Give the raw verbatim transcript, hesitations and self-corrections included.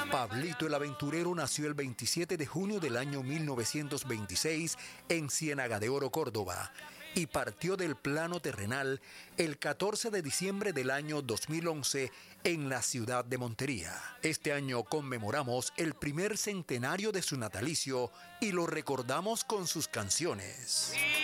Pablito el Aventurero nació el veintisiete de junio del año mil novecientos veintiséis en Ciénaga de Oro, Córdoba, y partió del plano terrenal el catorce de diciembre del año dos mil once en la ciudad de Montería. Este año conmemoramos el primer centenario de su natalicio y lo recordamos con sus canciones.